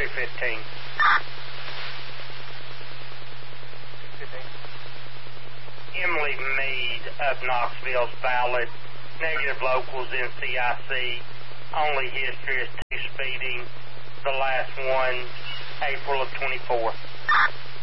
215. Emily Meade of Knoxville's valid. Negative locals in CIC. Only history is 2 speeding. The last one, April of 24.